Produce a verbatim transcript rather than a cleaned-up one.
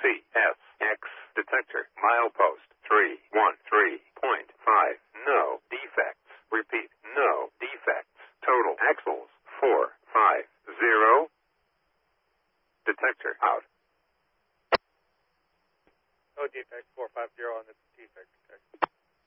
C S X detector. Milepost three one three point five. No defects. Repeat. No defects. Total axles four five zero. Detector out. No defects, four five zero on the defect detector.